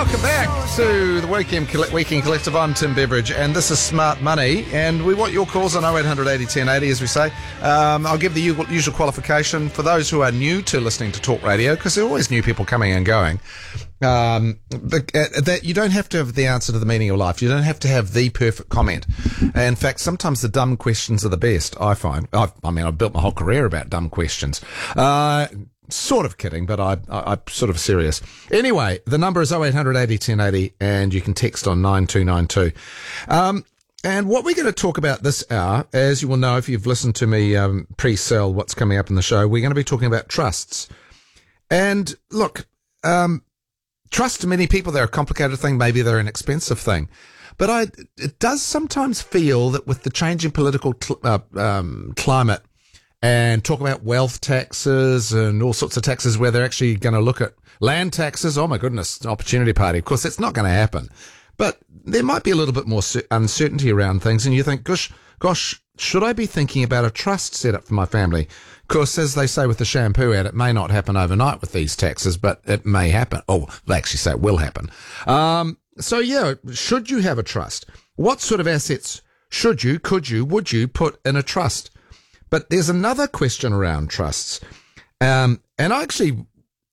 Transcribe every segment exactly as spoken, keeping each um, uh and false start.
Welcome back to the Weekend, Weekend Collective. I'm Tim Beveridge, and this is Smart Money, and we want your calls on oh eight hundred eighty ten eighty, as we say. Um, I'll give the usual qualification for those who are new to listening to talk radio, because there are always new people coming and going. Um, that you don't have to have the answer to the meaning of life. You don't have to have the perfect comment. In fact, sometimes the dumb questions are the best, I find. I've, I mean, I've built my whole career about dumb questions. Uh, Sort of kidding, but I, I, I'm sort of serious. Anyway, the number is oh eight hundred eighty ten eighty, and you can text on nine two nine two. Um, and what we're going to talk about this hour, as you will know if you've listened to me um, pre-sell what's coming up in the show, we're going to be talking about trusts. And look, um, trust to many people, they're a complicated thing. Maybe they're an expensive thing. But I, it does sometimes feel that with the changing political cl- uh, um, climate, and talk about wealth taxes and all sorts of taxes where they're actually going to look at land taxes. Oh, my goodness, opportunity party. Of course, that's not going to happen. But there might be a little bit more uncertainty around things, and you think, gosh, gosh, should I be thinking about a trust set up for my family? Of course, as they say with the shampoo ad, it may not happen overnight with these taxes, but it may happen. Oh, they actually say it will happen. Um, so, yeah, should you have a trust? What sort of assets should you, could you, would you put in a trust? But there's another question around trusts. Um, and I actually,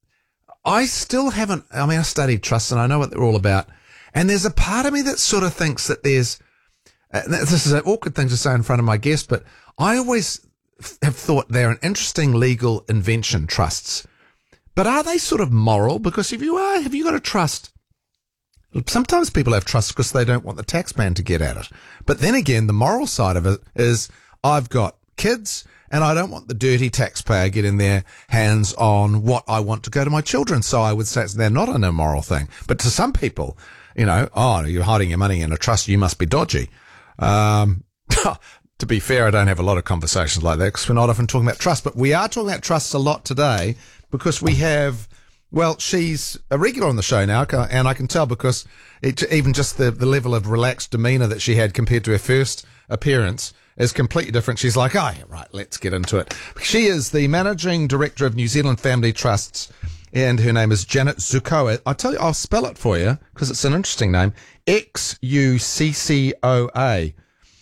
I still haven't, I mean, I studied trusts and I know what they're all about. And there's a part of me that sort of thinks that there's, uh, this is an awkward thing to say in front of my guest, but I always have thought they're an interesting legal invention, trusts. But are they sort of moral? Because if you are, have you got a trust? Sometimes people have trusts because they don't want the taxman to get at it. But then again, the moral side of it is I've got kids, and I don't want the dirty taxpayer getting their hands on what I want to go to my children. So I would say it's, they're not an immoral thing. But to some people, you know, oh, you're hiding your money in a trust, you must be dodgy. Um, to be fair, I don't have a lot of conversations like that because we're not often talking about trust. But we are talking about trusts a lot today because we have, well, she's a regular on the show now, and I can tell because it, even just the, the level of relaxed demeanour that she had compared to her first appearance is completely different. She's like, oh, yeah, right, let's get into it. She is the Managing Director of New Zealand Family Trusts, and her name is Janet Xuccoa. I'll tell you, I'll spell it for you, because it's an interesting name. X U C C O A.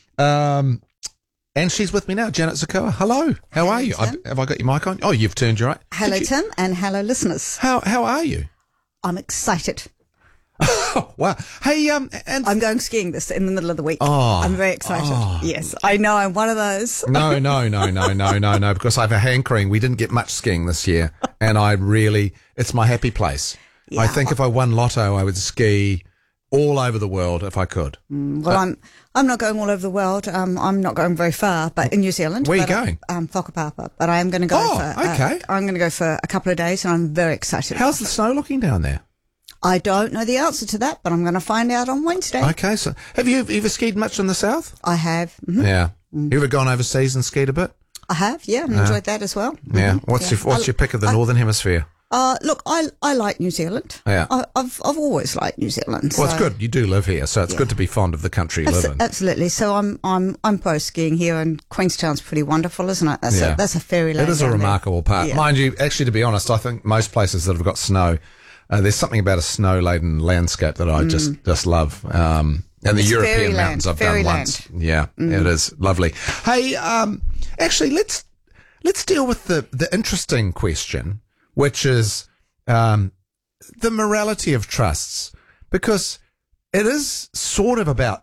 Um, and she's with me now, Janet Xuccoa. Hello, how hello, are you? I, have I got your mic on? Oh, you've turned your right. Hello, you, Tim, and hello, listeners. How How are you? I'm excited. Oh, wow. Hey, um, and I'm going skiing this in the middle of the week. Oh, I'm very excited. Oh. Yes, I know. I'm one of those. No, no, no, no, no, no, no, because I have a hankering. We didn't get much skiing this year, and I really, it's my happy place. Yeah. I think if I won lotto, I would ski all over the world if I could. Mm, well, but, I'm I'm not going all over the world. Um, I'm not going very far, but in New Zealand. Where are you going? Um, Whakapapa. But I am going to go. Oh, for, okay. Uh, I'm going to go for a couple of days, and I'm very excited. How's the snow looking down there? I don't know the answer to that, but I'm going to find out on Wednesday. Okay, so have you ever skied much in the south? I have. Mm-hmm. Yeah. Mm. You ever gone overseas and skied a bit? I have, yeah, and uh, enjoyed that as well. Yeah. Mm-hmm. What's yeah. your What's I, your pick of the I, Northern Hemisphere? Uh, look, I I like New Zealand. Yeah. I, I've I've always liked New Zealand. Well, so. it's good. You do live here, so it's yeah. good to be fond of the country you Abs- live in. Absolutely. So I'm I'm I'm pro skiing here, and Queenstown's pretty wonderful, isn't it? That's yeah. a, that's a fairyland. It is a remarkable there. part, yeah. mind you. Actually, to be honest, I think most places that have got snow. Uh, there's something about a snow-laden landscape that I mm. just, just love. Um, and the it's European mountains I've done land. once. Yeah, mm. it is lovely. Hey, um, actually, let's, let's deal with the, the interesting question, which is, um, the morality of trusts, because it is sort of about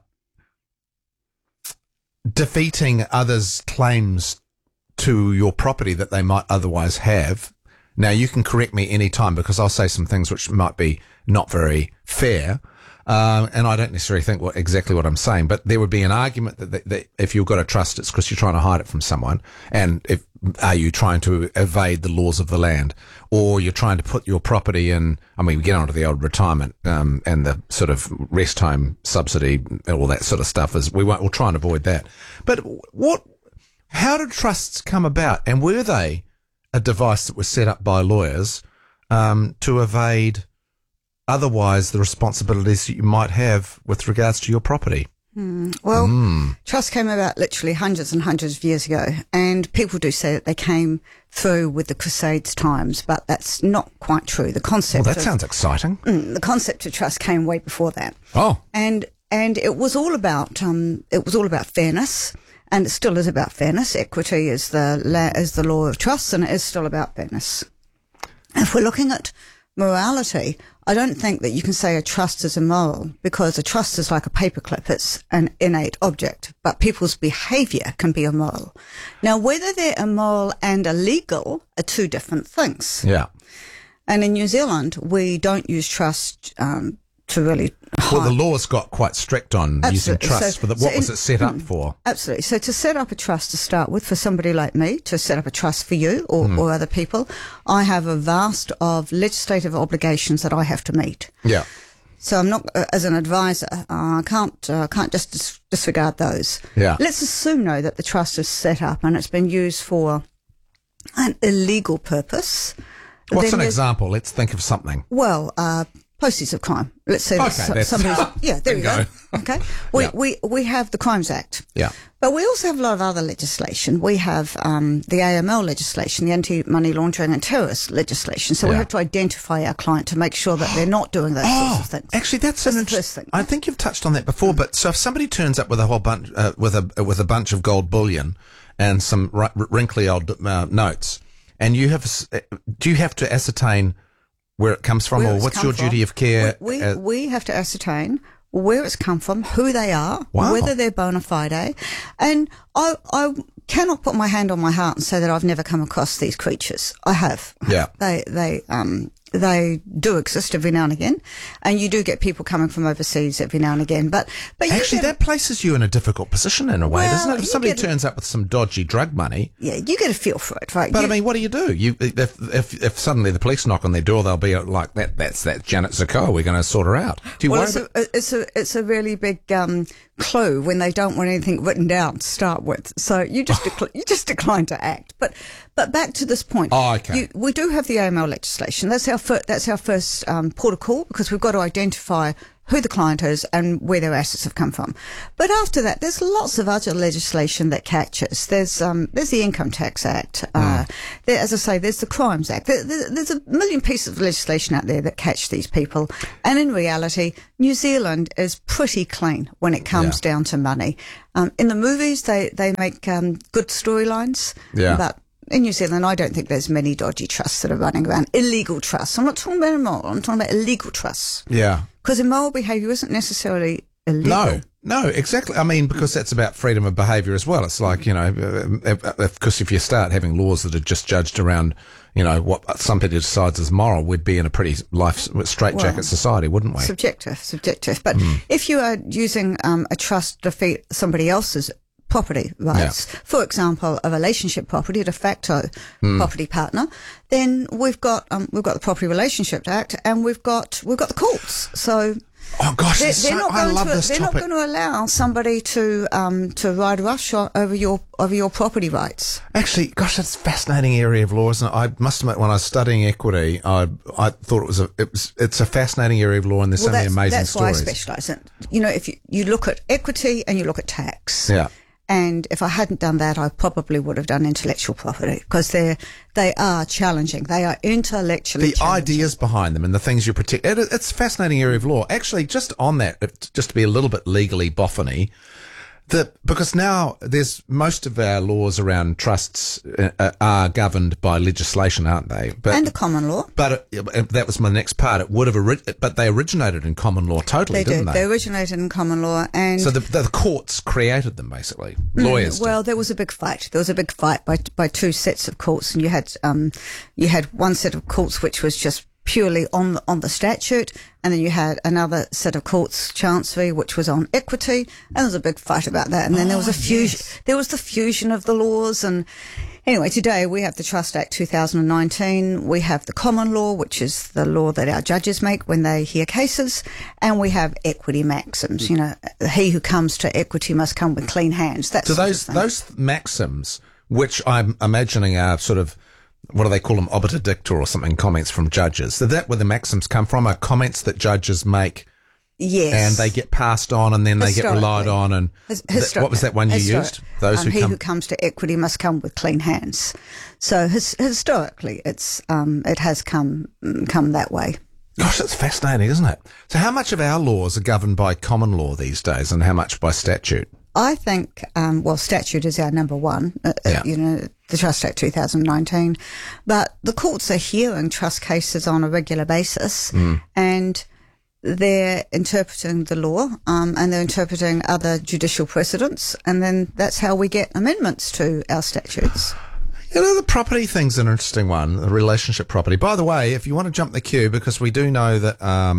defeating others' claims to your property that they might otherwise have. Now, you can correct me any time because I'll say some things which might be not very fair, um, and I don't necessarily think what, exactly what I'm saying, but there would be an argument that, that, that if you've got a trust, it's because you're trying to hide it from someone, and if are you trying to evade the laws of the land, or you're trying to put your property in, I mean, we get onto the old retirement um, and the sort of rest home subsidy, all that sort of stuff, is we won't, we'll try and avoid that. But what, how did trusts come about, and were they a device that was set up by lawyers um, to evade otherwise the responsibilities that you might have with regards to your property? Well, mm. trusts came about literally hundreds and hundreds of years ago, and people do say that they came through with the Crusades times, but that's not quite true. The concept. Well, that of, sounds exciting. Mm, the concept of trust came way before that. Oh, and and it was all about um, it was all about fairness, and it still is about fairness. Equity is the la- is the law of trusts, and it is still about fairness. If we're looking at morality, I don't think that you can say a trust is immoral, because a trust is like a paperclip. It's an innate object, but people's behaviour can be immoral. Now, whether they're immoral and illegal are two different things. Yeah. And in New Zealand, we don't use trust um, to really... Well, the law's got quite strict on Absolutely. using trust. So, for the, so what in, was it set up for? Absolutely. So to set up a trust to start with, for somebody like me, to set up a trust for you or, mm. or other people, I have a vast of legislative obligations that I have to meet. Yeah. So I'm not, uh, as an advisor, uh, I can't uh, can't just dis- disregard those. Yeah. Let's assume, though, that the trust is set up and it's been used for an illegal purpose. What's an example? Let's think of something. Well, uh, proceeds of crime. Let's say okay, that that's, somebody's... Yeah, there you go. go. Okay. We, yeah. we, we have the Crimes Act. Yeah. But we also have a lot of other legislation. We have um, the A M L legislation, the Anti-Money Laundering and Terrorist legislation. So yeah. we have to identify our client to make sure that they're not doing those oh, sorts of things. Actually, that's, that's an the first thing. I think you've touched on that before. Mm. But so if somebody turns up with a whole bunch, uh, with a with a bunch of gold bullion and some r- wrinkly old uh, notes, and you have, do you have to ascertain where it comes from, where or what's your from. duty of care? We, we, uh, we have to ascertain where it's come from, who they are, wow. whether they're bona fide. And I, I cannot put my hand on my heart and say that I've never come across these creatures. I have. Yeah. They, they, um, they do exist every now and again, and you do get people coming from overseas every now and again. But, but actually, that places you in a difficult position in a way, well, doesn't it? If somebody a, turns up with some dodgy drug money, yeah, you get a feel for it, right? But you, I mean, what do you do? You if, if if suddenly the police knock on their door, they'll be like, "That that's that Janet Zakoa. We're going to sort her out." Do you well, worry it's, about- a, it's a it's a really big um, clue when they don't want anything written down to start with. So you just decl- you just decline to act. But but back to this point. Oh, okay. You, we do have the A M L legislation. That's our fir- that's our first um, port of call, because we've got to identify who the client is and where their assets have come from. But after that, there's lots of other legislation that catches. There's um, there's the Income Tax Act. Uh, mm. there, as I say, there's the Crimes Act. There, there, there's a million pieces of legislation out there that catch these people. And in reality, New Zealand is pretty clean when it comes yeah. down to money. Um, in the movies, they, they make um, good storylines. Yeah. But in New Zealand, I don't think there's many dodgy trusts that are running around. Illegal trusts. I'm not talking about immoral. I'm talking about illegal trusts. Yeah. Because immoral behaviour isn't necessarily illegal. No, no, exactly. I mean, because that's about freedom of behaviour as well. It's like, you know, because if you start having laws that are just judged around, you know, what somebody decides is moral, we'd be in a pretty life straitjacket well, society, wouldn't we? Subjective, subjective. But mm. if you are using um, a trust to defeat somebody else's property rights, yeah. for example, a relationship property, a de facto mm. property partner, then we've got um, we've got the Property Relationship Act, and we've got we've got the courts. So oh gosh, they're, so, they're not I going love to this they're topic. not going to allow somebody to um, to ride roughshod over your over your property rights. Actually, gosh, that's a fascinating area of law, isn't it? I must admit, when I was studying equity, I I thought it was a it was, it's a fascinating area of law, and there's well, so many amazing that's stories. That's why I specialise in. You know, if you, you look at equity and you look at tax. Yeah. And if I hadn't done that, I probably would have done intellectual property, because they're, they are challenging. They are intellectually the challenging. ideas behind them and the things you protect. It, it's a fascinating area of law. Actually, just on that, just to be a little bit legally boffiny, the, because now there's most of our laws around trusts uh, are governed by legislation, aren't they? But, and the common law. But it, it, that was my next part. It would have, ori- but they originated in common law totally, They didn't did. they? They originated in common law, and so the, the courts created them, basically. Lawyers. Mm, well, did. there was a big fight. There was a big fight by by two sets of courts, and you had um you had one set of courts which was just purely on the, on the statute, and then you had another set of courts, Chancery, which was on equity, and there was a big fight about that. And then oh, there was a fusion. Yes. There was the fusion of the laws, and anyway, today we have the Trust Act two thousand nineteen. We have the common law, which is the law that our judges make when they hear cases, and we have equity maxims. You know, he who comes to equity must come with clean hands. That's so those those maxims, which I'm imagining are sort of, what do they call them, obiter dicta or something, comments from judges. So that where the maxims come from are comments that judges make Yes. And they get passed on and then they get relied on. And His, th- what was that one you used? Those um, who he come... who comes to equity must come with clean hands. So his, historically, it's um, it has come come that way. Gosh, that's fascinating, isn't it? So how much of our laws are governed by common law these days and how much by statute? I think, um, well, statute is our number one, uh, Yeah. you know, the Trust Act two thousand nineteen. But the courts are hearing trust cases on a regular basis Mm. and they're interpreting the law um, and they're interpreting other judicial precedents. And then that's how we get amendments to our statutes. You know, the property thing's an interesting one, the relationship property. By the way, if you want to jump the queue, because we do know that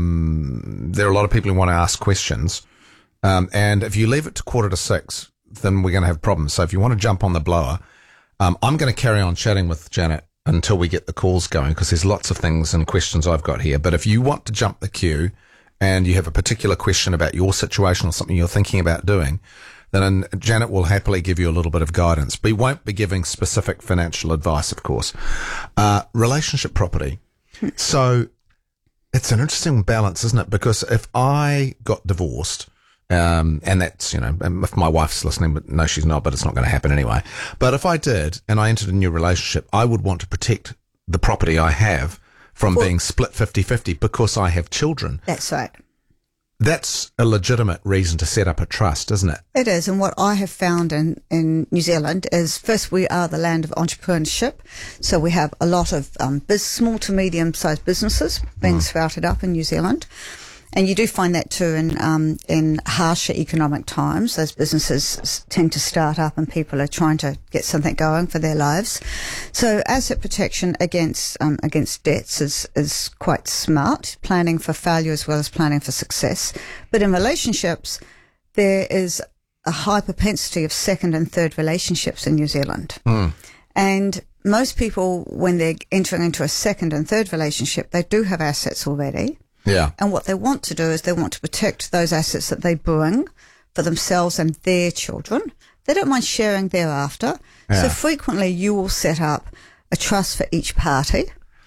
um, there are a lot of people who want to ask questions, um, and if you leave it to quarter to six, then we're going to have problems. So if you want to jump on the blower, um, I'm going to carry on chatting with Janet until we get the calls going, because there's lots of things and questions I've got here. But if you want to jump the queue and you have a particular question about your situation or something you're thinking about doing, then Janet will happily give you a little bit of guidance. We won't be giving specific financial advice, of course. Uh, relationship property. So it's an interesting balance, isn't it? Because if I got divorced, um, and that's, you know, if my wife's listening, but no, she's not, but it's not going to happen anyway. But if I did and I entered a new relationship, I would want to protect the property I have from Well, being split fifty-fifty because I have children. That's right. That's a legitimate reason to set up a trust, isn't it? It is, and what I have found in, in New Zealand is, first, we are the land of entrepreneurship, so we have a lot of um, biz, small to medium-sized businesses being mm. sprouted up in New Zealand, and you do find that too in um, in harsher economic times. Those businesses s- tend to start up, and people are trying to get something going for their lives. So, asset protection against um, against debts is is quite smart. Planning for failure as well as planning for success. But in relationships, there is a high propensity of second and third relationships in New Zealand, Mm. and most people, when they're entering into a second and third relationship, they do have assets already. Yeah. And what they want to do is they want to protect those assets that they bring for themselves and their children. They don't mind sharing thereafter. Yeah. So frequently you will set up a trust for each party,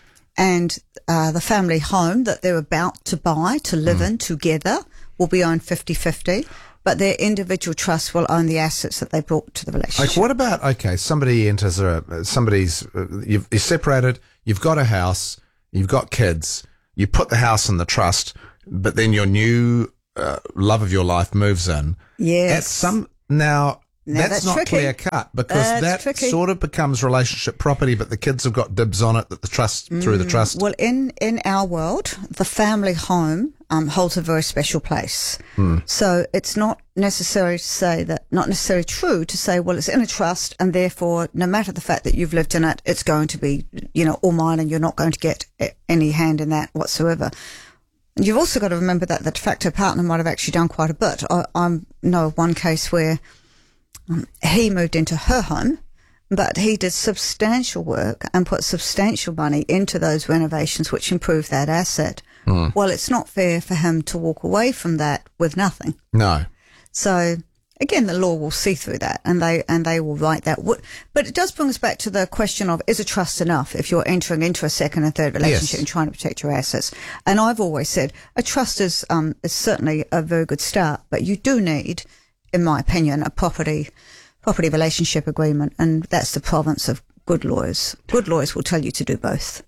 and uh, the family home that they're about to buy, to live mm. in together, will be owned fifty-fifty. But their individual trust will own the assets that they brought to the relationship. Like, what about, okay, somebody enters a, somebody's, uh, you've, you're separated, you've got a house, you've got kids, you put the house in the trust, but then your new uh, love of your life moves in. Yes. At some, now, Now, that's, that's not tricky. clear cut, because That's that tricky. sort of becomes relationship property, but the kids have got dibs on it that the trust, through the trust. Well, in, in our world, the family home um, holds a very special place. Mm. So it's not necessary to say that, not necessarily true to say, well, it's in a trust, and therefore, no matter the fact that you've lived in it, it's going to be, you know, all mine, and you're not going to get a- any hand in that whatsoever. And you've also got to remember that the de facto partner might have actually done quite a bit. I, I know of one case where um, he moved into her home, but he did substantial work and put substantial money into those renovations, which improved that asset. Mm. Well, it's not fair for him to walk away from that with nothing. No. So again, the law will see through that, and they and they will write that. But it does bring us back to the question of, is a trust enough if you're entering into a second and third relationship Yes. and trying to protect your assets? And I've always said a trust is um is certainly a very good start, but you do need, in my opinion, a property property relationship agreement, and that's the province of good lawyers. Good lawyers will tell you to do both.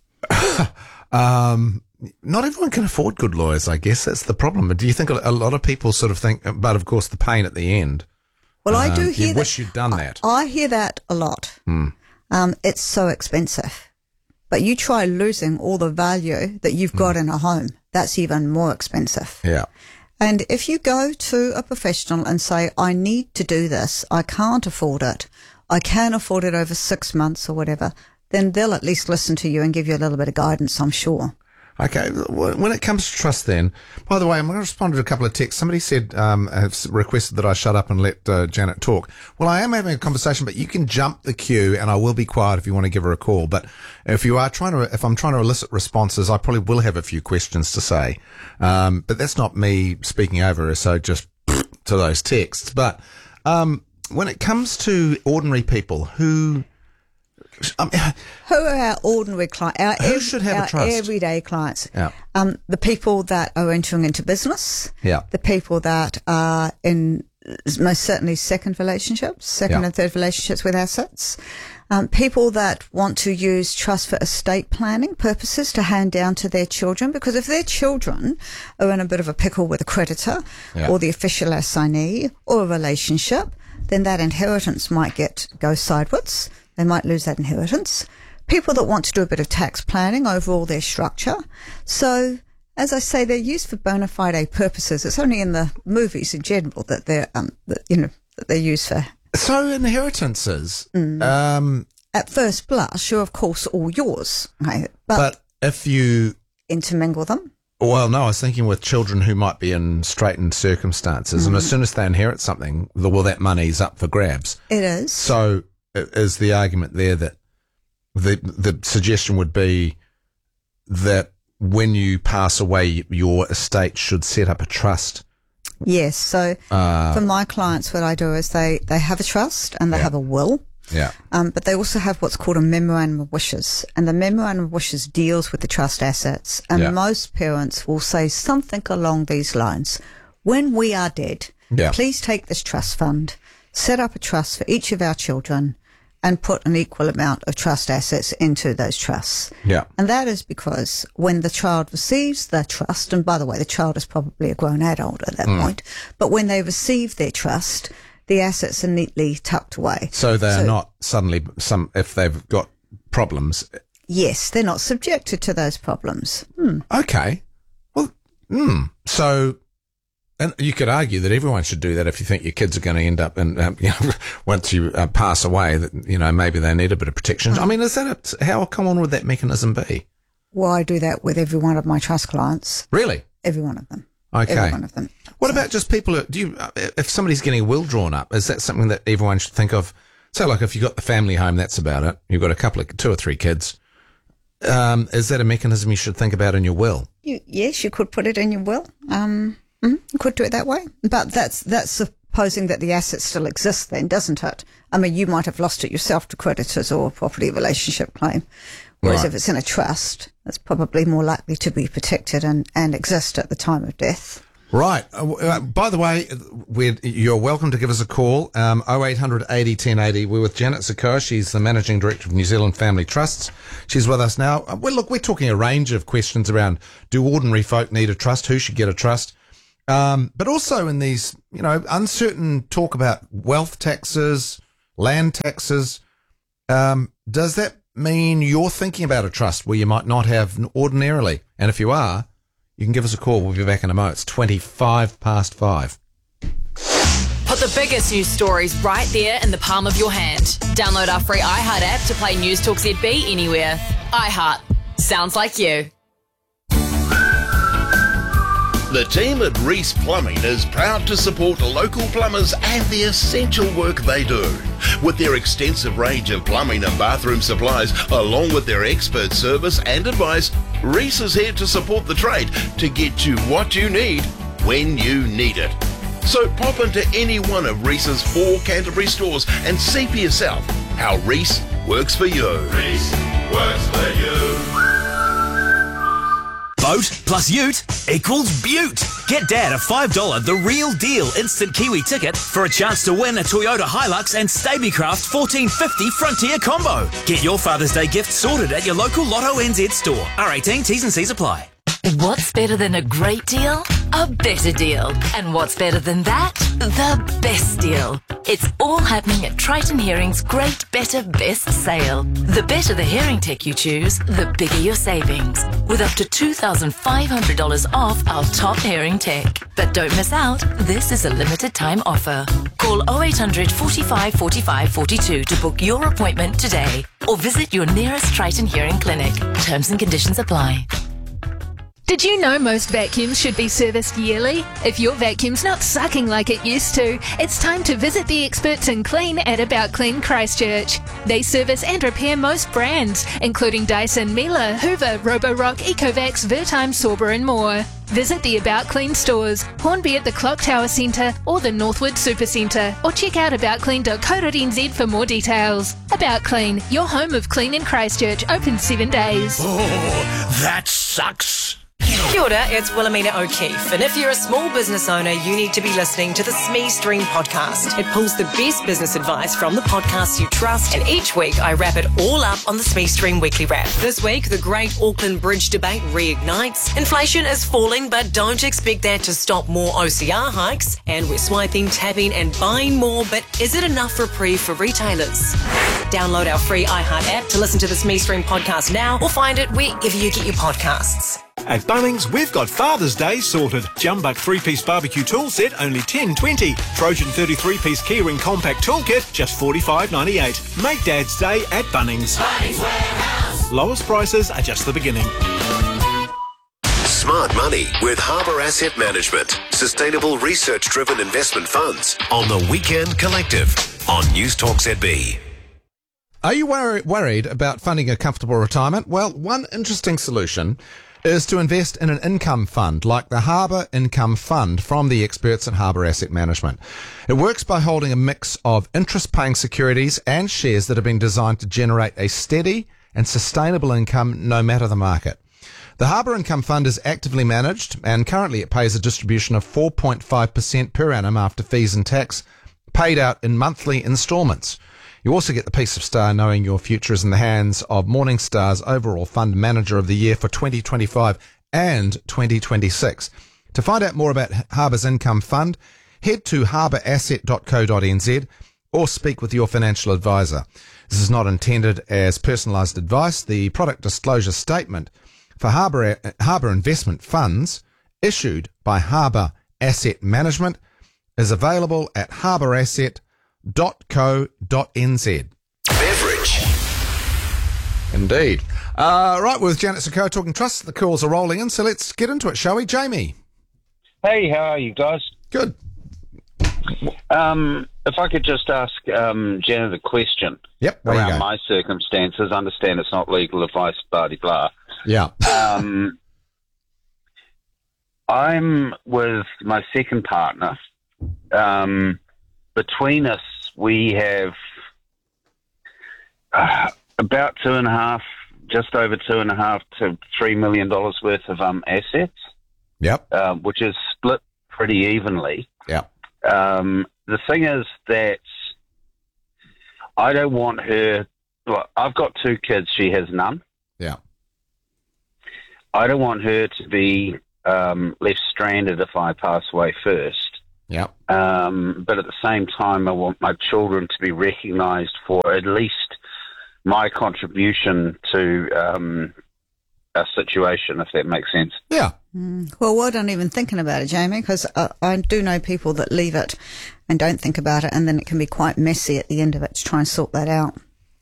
Um, not everyone can afford good lawyers, I guess. That's the problem. But do you think a a lot of people sort of think, but of course the pain at the end? Well, I do Um, hear you that. wish you'd done that. I, I hear that a lot. Mm. Um, it's so expensive. But you try losing all the value that you've got in a home. That's even more expensive. Yeah. And if you go to a professional and say, I need to do this, I can't afford it, I can afford it over six months or whatever, then they'll at least listen to you and give you a little bit of guidance, I'm sure. Okay, when it comes to trust then, by the way, I'm going to respond to a couple of texts. Somebody said, um, has requested that I shut up and let uh, Janet talk. Well, I am having a conversation, but you can jump the queue and I will be quiet if you want to give her a call. But if you are trying to, if I'm trying to elicit responses, I probably will have a few questions to say. Um, but that's not me speaking over her, so just to those texts. But um, when it comes to ordinary people who, I mean, Who are our ordinary clients? Our, Who ev- should have a our trust? everyday clients. Yeah. Um, the people that are entering into business. Yeah. The people that are in most certainly second relationships, second Yeah. and third relationships with assets. Um, people that want to use trust for estate planning purposes to hand down to their children, because if their children are in a bit of a pickle with a creditor Yeah. or the official assignee or a relationship, then that inheritance might get go sideways. They might lose that inheritance. People that want to do a bit of tax planning over all their structure. So, as I say, they're used for bona fide purposes. It's only in the movies in general that they're, um, that, you know, that they're used for. So inheritances, Mm. um, At first blush, are of course all yours, right? But, but if you, intermingle them. well, no, I was thinking with children who might be in straitened circumstances, and as soon as they inherit something, the, well, that money's up for grabs. It is. So i- is the argument there that the the suggestion would be that when you pass away, your estate should set up a trust? Yes. So Uh, for my clients, what I do is they, they have a trust and they Yeah. have a will. yeah. Um, but they also have what's called a memorandum of wishes, and the memorandum of wishes deals with the trust assets. And Yeah. most parents will say something along these lines: "When we are dead, Yeah. please take this trust fund, set up a trust for each of our children, and put an equal amount of trust assets into those trusts." Yeah. And that is because when the child receives the trust, and by the way, the child is probably a grown adult at that Hmm. point, but when they receive their trust, the assets are neatly tucked away. So they are So- not suddenly some if they've got problems. Yes, they're not subjected to those problems. Hmm. Okay. Well, hmm. So, and you could argue that everyone should do that if you think your kids are going to end up in, um, you know, once you uh, pass away, that, you know, maybe they need a bit of protection. I mean, is that a, how common would that mechanism be? Well, I do that with every one of my trust clients. Really? Every one of them. Okay. Every one of them. What about just people who, do you, uh, if somebody's getting a will drawn up, is that something that everyone should think of? So like if you've got the family home, that's about it. You've got a couple of, two or three kids. Um, is that a mechanism you should think about in your will? You, yes, you could put it in your will. Um, mm, you could do it that way. But that's that's supposing that the asset still exists then, doesn't it? I mean, you might have lost it yourself to creditors or a property relationship claim. Whereas Right. if it's in a trust, it's probably more likely to be protected and, and exist at the time of death. Right. Uh, w- uh, by the way, we're, you're welcome to give us a call, um, oh eight hundred eighty ten eighty. We're with Janet Sakoa. She's the Managing Director of New Zealand Family Trusts. She's with us now. Uh, well, look, we're talking a range of questions around, do ordinary folk need a trust? Who should get a trust? Um, but also in these, you know, uncertain talk about wealth taxes, land taxes. Um, does that mean you're thinking about a trust where you might not have ordinarily? And if you are, you can give us a call. We'll be back in a moment. It's twenty-five past five. Put the biggest news stories right there in the palm of your hand. Download our free iHeart app to play News Talk Z B anywhere. iHeart. Sounds like you. The team at Reese Plumbing is proud to support local plumbers and the essential work they do. With their extensive range of plumbing and bathroom supplies, along with their expert service and advice, Reese is here to support the trade to get you what you need when you need it. So pop into any one of Reese's four Canterbury stores and see for yourself how Reese works for you. Reese works for you. Boat plus ute equals beaut. Get Dad a five dollars The Real Deal instant Kiwi ticket for a chance to win a Toyota Hilux and Stabicraft fourteen fifty Frontier combo. Get your Father's Day gift sorted at your local Lotto N Z store. R eighteen, T's and C's apply. What's better than a great deal? A better deal. And what's better than that? The best deal. It's all happening at Triton Hearing's Great Better Best Sale. The better the hearing tech you choose, the bigger your savings. With up to two thousand five hundred dollars off our top hearing tech. But don't miss out, this is a limited time offer. Call oh eight hundred, forty-five, forty-five, forty-two to book your appointment today. Or visit your nearest Triton Hearing clinic. Terms and conditions apply. Did you know most vacuums should be serviced yearly? If your vacuum's not sucking like it used to, it's time to visit the experts in clean at About Clean Christchurch. They service and repair most brands, including Dyson, Miele, Hoover, Roborock, Ecovacs, Vertime, Sorber and more. Visit the About Clean stores, Hornby at the Clock Tower Centre or the Northwood Supercentre, or check out about clean dot co dot n z for more details. About Clean, your home of clean in Christchurch, open seven days. Oh, that sucks. Kia ora, it's Wilhelmina O'Keefe, and if you're a small business owner, you need to be listening to the S M E Stream podcast. It pulls the best business advice from the podcasts you trust, and each week I wrap it all up on the S M E Stream Weekly Wrap. This week, the Great Auckland Bridge debate reignites. Inflation is falling, but don't expect that to stop more O C R hikes. And we're swiping, tapping and buying more, but is it enough reprieve for retailers? Download our free iHeart app to listen to the S M E Stream podcast now, or find it wherever you get your podcasts. At Bunnings, we've got Father's Day sorted. Jumbuck three-piece barbecue tool set, only ten twenty. Trojan thirty-three piece keyring compact toolkit, just forty-five ninety-eight. Make Dad's Day at Bunnings. Bunnings Warehouse. Lowest prices are just the beginning. Smart Money with Harbour Asset Management. Sustainable research-driven investment funds on the Weekend Collective on News Talk Z B. Are you wor- worried about funding a comfortable retirement? Well, one interesting solution is to invest in an income fund like the Harbour Income Fund from the experts at Harbour Asset Management. It works by holding a mix of interest-paying securities and shares that have been designed to generate a steady and sustainable income no matter the market. The Harbour Income Fund is actively managed, and currently it pays a distribution of four point five percent per annum after fees and tax, paid out in monthly instalments. You also get the peace of star knowing your future is in the hands of Morningstar's overall fund manager of the year for twenty twenty-five and twenty twenty-six. To find out more about Harbour's Income Fund, head to harbour asset dot co dot n z or speak with your financial advisor. This is not intended as personalised advice. The product disclosure statement for Harbour, Harbour Investment Funds issued by Harbour Asset Management is available at harbour asset dot co dot n z. Beverage. Indeed. Uh, right, with Janet Sako talking trusts, the calls are rolling in, so let's get into it, shall we? Jamie. Hey, how are you guys? Good. Um, if I could just ask um, Janet a question yep, there you around go. my circumstances. I understand it's not legal advice, blah, blah, blah. Yeah. um, I'm with my second partner. Um, between us, we have uh, about two and a half, just over two and a half to three million dollars worth of um, assets. Yep. Uh, which is split pretty evenly. Yep. Um, the thing is that I don't want her. Well, I've got two kids. She has none. Yeah. I don't want her to be um, left stranded if I pass away first. Yeah. Um, but at the same time, I want my children to be recognised for at least my contribution to um, a situation, if that makes sense. Yeah. Mm. Well, well done even thinking about it, Jamie, because I, I do know people that leave it and don't think about it, and then it can be quite messy at the end of it to try and sort that out.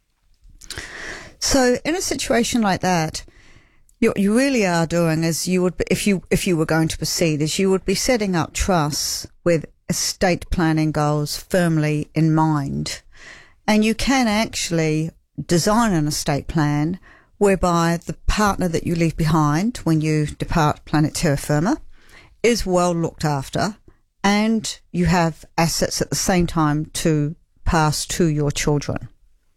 So in a situation like that, what you really are doing is you would, if you if you were going to proceed, is you would be setting up trusts with estate planning goals firmly in mind, and you can actually design an estate plan whereby the partner that you leave behind when you depart planet terra firma is well looked after, and you have assets at the same time to pass to your children.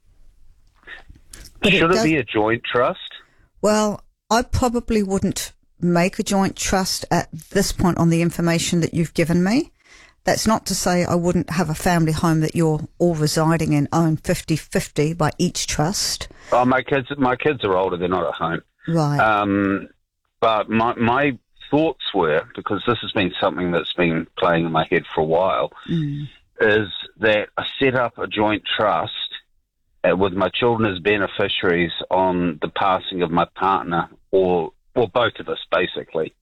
But Should it, it, does, be a joint trust? Well, I probably wouldn't make a joint trust at this point on the information that you've given me. That's not to say I wouldn't have a family home that you're all residing in, own fifty-fifty by each trust. Oh, my kids, my kids are older; they're not at home. Right. Um, but my my thoughts were, because this has been something that's been playing in my head for a while, mm. is that I set up a joint trust uh, with my children as beneficiaries on the passing of my partner, or or both of us, basically.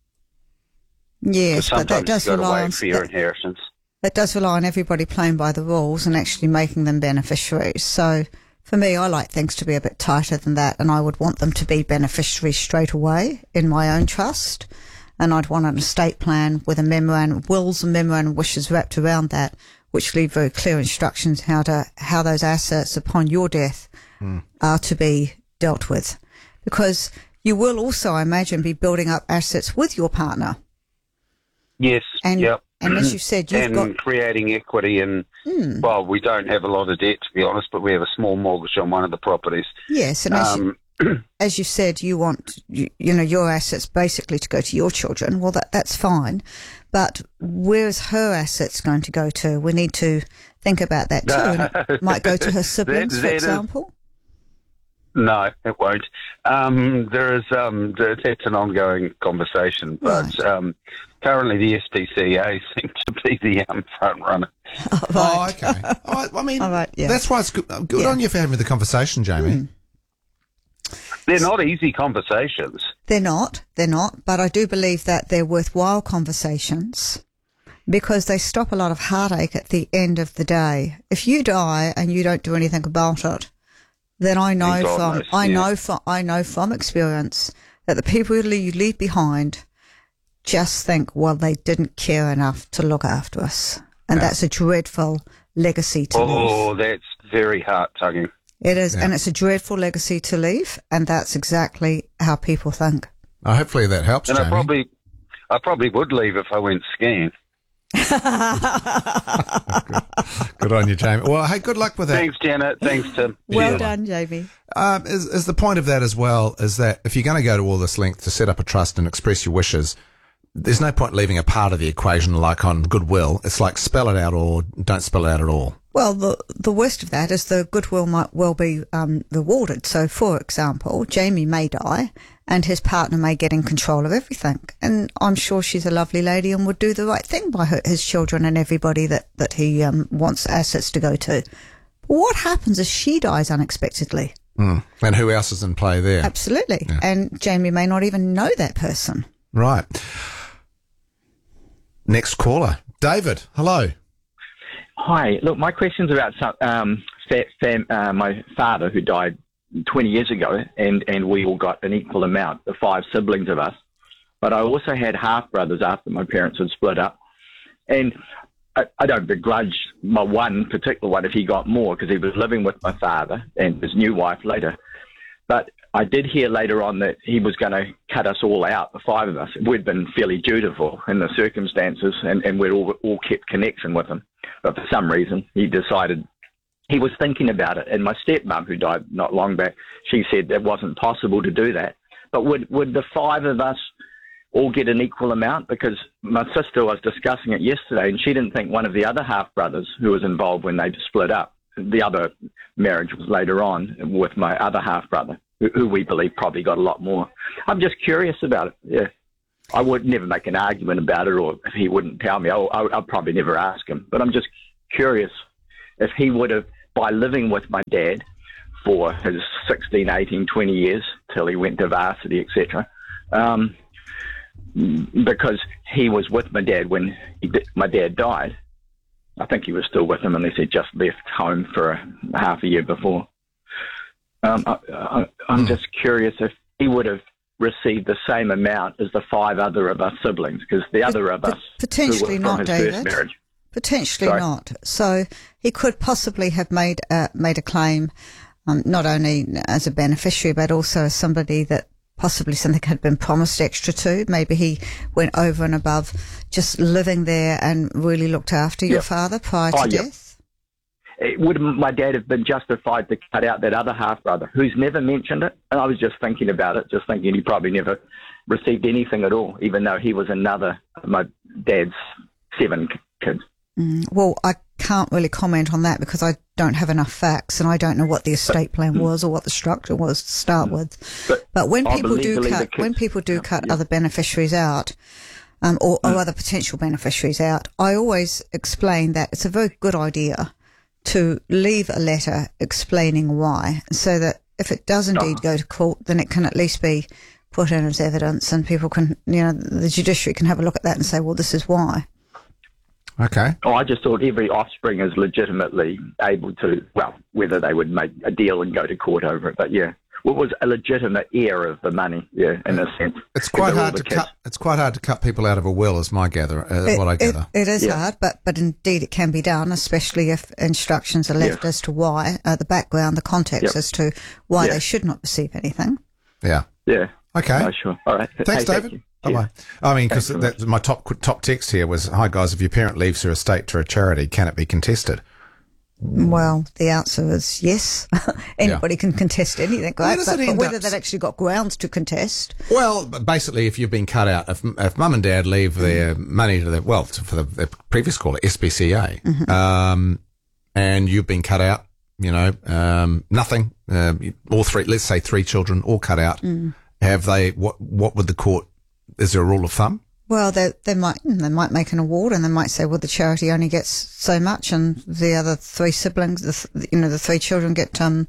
Yes, but that does rely on for your inheritance. That does rely on everybody playing by the rules and actually making them beneficiaries. So For me, I like things to be a bit tighter than that, and I would want them to be beneficiaries straight away in my own trust. And I'd want an estate plan with a memorandum of wills and memorandum of wishes wrapped around that, which leave very clear instructions how to how those assets upon your death mm. are to be dealt with. Because you will also, I imagine, be building up assets with your partner. Yes, and, yep. And as you said, you've and got... creating equity and, mm. well, we don't have a lot of debt, to be honest, but we have a small mortgage on one of the properties. Yes, and as, um, you, as you said, you want, you, you know, your assets basically to go to your children. Well, that that's fine. But where's her assets going to go to? We need to think about that too. And it might go to her siblings, that, for that example. Is, no, it won't. Um, there is, um, that's an ongoing conversation, but right. um, currently the S P C A seems to be the um, front runner. Oh, right. oh okay. Oh, I mean, right, yeah. that's why it's good, good yeah. on you for having the conversation, Jamie. Mm. They're not easy conversations. They're not, they're not, but I do believe that they're worthwhile conversations because they stop a lot of heartache at the end of the day. If you die and you don't do anything about it, then I know from knows, I yeah. know from I know from experience that the people you leave, you leave behind just think, well, they didn't care enough to look after us, and yeah. that's a dreadful legacy to oh, leave. Oh, that's very heart-tugging. It is, yeah. and it's a dreadful legacy to leave, and that's exactly how people think. Oh, hopefully that helps, and Jamie. I probably, I probably would leave if I went skiing. good. good on you, Jamie. Well, hey, good luck with that. Thanks, Janet. Thanks, Tim. Well done, Jamie. Um, is, is the point of that as well is that if you're going to go to all this length to set up a trust and express your wishes, there's no point leaving a part of the equation like on goodwill. It's like spell it out or don't spell it out at all. Well, the the worst of that is the goodwill might well be um, rewarded. So, for example, Jamie may die and his partner may get in control of everything. And I'm sure she's a lovely lady and would do the right thing by her, his children and everybody that, that he um, wants assets to go to. But what happens if she dies unexpectedly? Mm. And who else is in play there? Absolutely. Yeah. And Jamie may not even know that person. Right. Next caller. David, hello. Hi. Look, my question's about some, um, fam, fam, uh, my father who died twenty years ago, and, and we all got an equal amount, the five siblings of us. But I also had half-brothers after my parents had split up. And I, I don't begrudge my one particular one if he got more, because he was living with my father and his new wife later. But I did hear later on that he was going to cut us all out, the five of us. We'd been fairly dutiful in the circumstances, and, and we'd all, all kept connection with him. But for some reason, he decided he was thinking about it. And my stepmom, who died not long back, she said it wasn't possible to do that. But would, would the five of us all get an equal amount? Because my sister was discussing it yesterday, and she didn't think one of the other half-brothers who was involved when they split up, the other marriage was later on with my other half-brother, who, who we believe probably got a lot more. I'm just curious about it, yeah. I would never make an argument about it, or if he wouldn't tell me, I'll, I'll probably never ask him. But I'm just curious if he would have, by living with my dad for his sixteen, eighteen, twenty years, till he went to varsity, et cetera, um, because he was with my dad when he, my dad died. I think he was still with him unless he just left home for a, half a year before. Um, I, I, I'm just curious if he would have received the same amount as the five other of us siblings, because the other of us potentially who were from not, his David. first marriage. Potentially Sorry? not. So he could possibly have made uh, made a claim, um, not only as a beneficiary, but also as somebody that possibly something had been promised extra to. Maybe he went over and above just living there and really looked after your Yep. father prior Oh, to yep. death. It, would my dad have been justified to cut out that other half-brother who's never mentioned it? And I was just thinking about it, just thinking he probably never received anything at all, even though he was another of my dad's seven kids. Mm, well, I can't really comment on that because I don't have enough facts and I don't know what the estate plan was or what the structure was to start with. But, but when I people do believe the cut, kids- when people do cut yeah. other beneficiaries out, um, or, or other potential beneficiaries out, I always explain that it's a very good idea to leave a letter explaining why, so that if it does indeed go to court, then it can at least be put in as evidence and people can, you know, the judiciary can have a look at that and say, well, this is why. Okay. Oh, I just thought every offspring is legitimately able to, well, whether they would make a deal and go to court over it, but yeah. What was a legitimate heir of the money, yeah, in a sense. It's quite hard to kids. cut. It's quite hard to cut people out of a will, is my gather. Uh, It, what I it, gather. it is Yeah. hard, but, but indeed it can be done, especially if instructions are left Yeah. as to why, uh, the background, the context Yep. as to why Yeah. they should not receive anything. Yeah. Yeah. Okay. No, sure. All right. Thanks, Hey, thank David. you. Bye bye. I mean, because Thanks so my top top text here was, "Hi guys, if your parent leaves her estate to a charity, can it be contested?" Well, the answer is yes. Anybody can contest anything, Where right? does But, it but end whether up? they've actually got grounds to contest. Well, b- basically, if you've been cut out, if, if mum and dad leave their money to the, well, to- for the, the previous caller, S P C A, Mm-hmm. um, and you've been cut out, you know, um, nothing, uh, all three, let's say three children, all cut out, Mm. have they, what, what would the court, is there a rule of thumb? Well, they they might they might make an award, and they might say, well, the charity only gets so much, and the other three siblings, the th- you know, the three children get um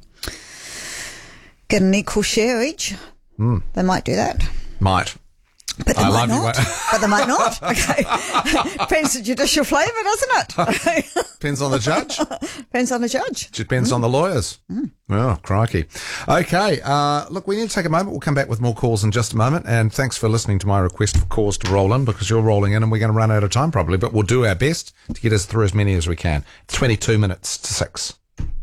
get an equal share each. Mm. They might do that, Might. but they I might love you, not. mate. But they might not. Okay, depends the judicial flavour, doesn't it? Depends on the judge. Depends on the judge. Depends on the lawyers. Oh, crikey. Okay, uh, look, we need to take a moment. We'll come back with more calls in just a moment. And thanks for listening to my request for calls to roll in, because you're rolling in and we're going to run out of time probably. But we'll do our best to get us through as many as we can. It's twenty-two minutes to six.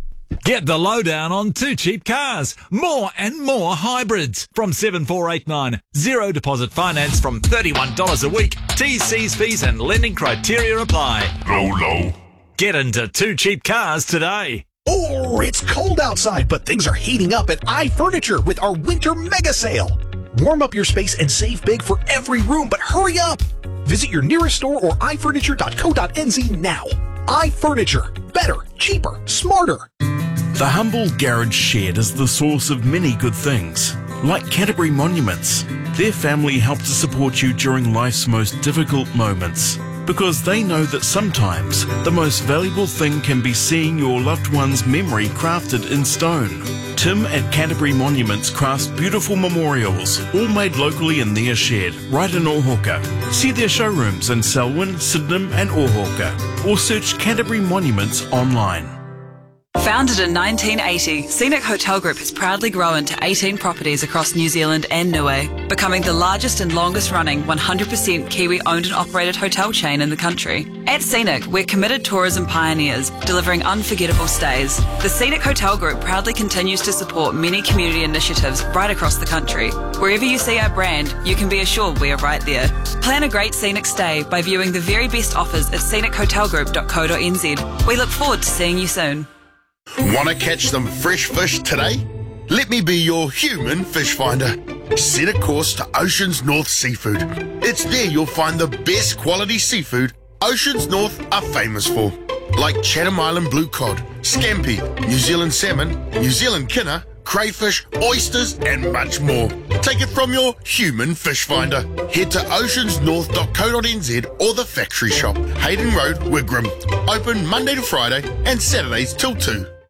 Get the lowdown on Too Cheap Cars. More and more hybrids. From seven four eight nine. Zero deposit finance from thirty-one dollars a week. T's, C's, fees and lending criteria apply. Low, low. Get into Too Cheap Cars today. Oh, it's cold outside, but things are heating up at iFurniture with our winter mega sale. Warm up your space and save big for every room, but hurry up. Visit your nearest store or i furniture dot co dot n z now. iFurniture. Better, cheaper, smarter. The humble garage shed is the source of many good things, like Canterbury Monuments. Their family help to support you during life's most difficult moments, because they know that sometimes the most valuable thing can be seeing your loved one's memory crafted in stone. Tim at Canterbury Monuments crafts beautiful memorials, all made locally in their shed, right in Ohauka. See their showrooms in Selwyn, Sydenham and Ohauka, or search Canterbury Monuments online. Founded in nineteen eighty, Scenic Hotel Group has proudly grown to eighteen properties across New Zealand and Niue, becoming the largest and longest running one hundred percent Kiwi owned and operated hotel chain in the country. At Scenic, we're committed tourism pioneers, delivering unforgettable stays. The Scenic Hotel Group proudly continues to support many community initiatives right across the country. Wherever you see our brand, you can be assured we are right there. Plan a great scenic stay by viewing the very best offers at scenic hotel group dot co dot n z. We look forward to seeing you soon. Want to catch some fresh fish today? Let me be your human fish finder. Set a course to Oceans North Seafood. It's there you'll find the best quality seafood Oceans North are famous for, like Chatham Island blue cod, scampi, New Zealand salmon, New Zealand kinner, crayfish, oysters and much more. Take it from your human fish finder. Head to oceans north dot co dot n z or the factory shop, Hayden Road, Wigram. Open Monday to Friday and Saturdays till two.